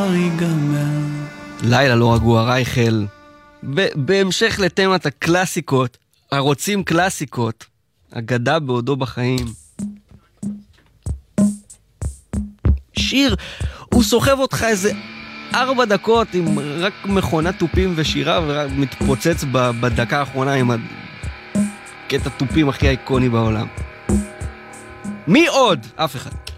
לילה לא רגוע, רייכל. בהמשך לתמת הקלאסיקות, הרוצים קלאסיקות, אגדה בעודו בחיים. שיר, הוא סוחב אותך איזה 4 דקות עם רק מכונת טופים ושירה, ומתפוצץ בדקה האחרונה עם הקטע טופים הכי איקוני בעולם. מי עוד? אף אחד.